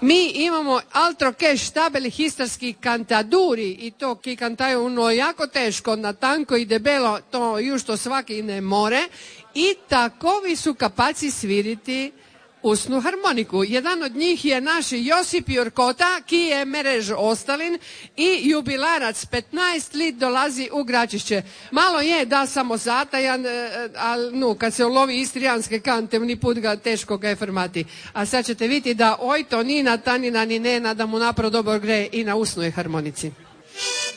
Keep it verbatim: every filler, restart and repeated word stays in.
Mi imamo altro che stabili histarski kantaduri i to ki kantaju ono jako teško, na tanko i debelo, to ju što svaki ne more i takovi su kapaci sviriti usnu harmoniku. Jedan od njih je naš Josip Jurkota, ki je merež Ostalin i jubilarac petnaest lit dolazi u Gračišće. Malo je da samo zatajan, ali no, kad se ulovi istrijanske kante, ni put ga teško ga je formati. A sad ćete vidjeti da oj to ni na tanina ni nena da mu napravo dobro gre i na usnoj harmonici.